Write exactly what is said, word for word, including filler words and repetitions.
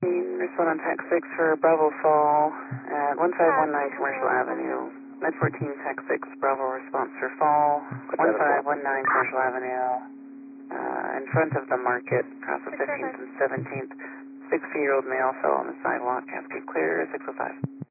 Respond on Tech six for Bravo Fall at one five one nine Commercial Avenue. Med fourteen Tech six, Bravo response for Fall, one five one nine Commercial Avenue, uh, in front of the market, across the fifteenth and seventeenth. sixty-year-old male fell on the sidewalk, cascade clear, six oh five.